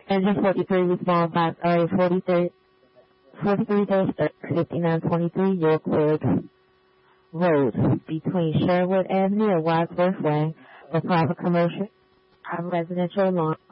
Engine 43 response by 5923 Yorkwood Road between Sherwood Avenue and Wadsworth Way for private commercial residential lawn.